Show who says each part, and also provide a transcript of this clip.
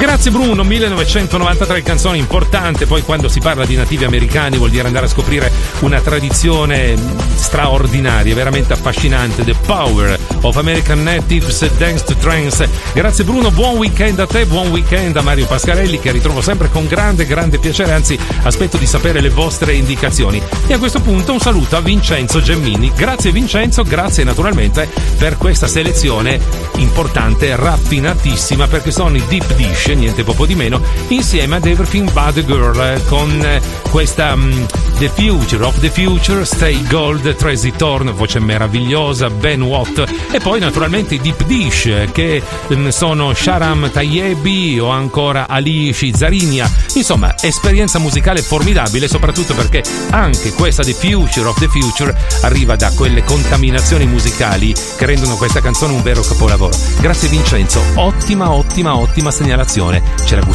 Speaker 1: Grazie Bruno, 1993, canzone importante. Poi quando si parla di nativi americani vuol dire andare a scoprire una tradizione straordinaria, veramente affascinante. The Power of American Natives, Dance to Trance. Grazie Bruno, buon weekend a te, buon weekend a Mario Pascarelli, che ritrovo sempre con grande piacere, anzi aspetto di sapere le vostre indicazioni. E a questo punto un saluto a Vincenzo Gemmini. Grazie Vincenzo, grazie naturalmente per questa selezione importante, raffinatissima, perché sono i Deep Dish, niente poco di meno, insieme ad Everything But a Girl, con questa The Future of the Future, Stay Gold, Tracy Thorn, voce meravigliosa, Ben Watt, e poi naturalmente i Deep Dish, che sono Sharam Tayebi o ancora Ali Shizarinia. Insomma, esperienza musicale formidabile, soprattutto perché anche questa The Future of the Future arriva da quelle contaminazioni musicali che rendono questa canzone un vero capolavoro. Grazie Vincenzo, ottima segnalazione. Ce la